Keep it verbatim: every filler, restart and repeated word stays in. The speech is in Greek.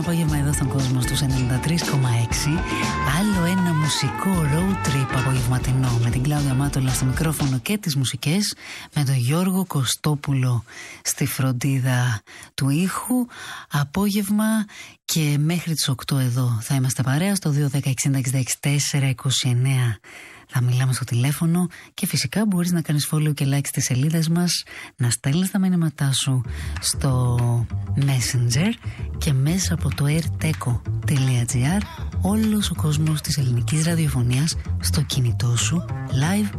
απόγευμα εδώ στον κόσμο στους ενενήντα τρία κόμμα έξι. Άλλο ένα μουσικό road trip απογευματινό με την Κλάουδια Μάτολα στο μικρόφωνο και τις μουσικές, με τον Γιώργο Κωστόπουλο στη φροντίδα του ήχου. Απόγευμα και μέχρι τις οκτώ εδώ θα είμαστε παρέα στο δύο ένα μηδέν εξήντα εξήντα έξι τέσσερα είκοσι εννέα. Θα μιλάμε στο τηλέφωνο και φυσικά μπορείς να κάνεις follow και like στις σελίδες μας, να στέλνεις τα μηνύματά σου στο Messenger και μέσα από το airteco τελεία gr όλος ο κόσμος της ελληνικής ραδιοφωνίας στο κινητό σου live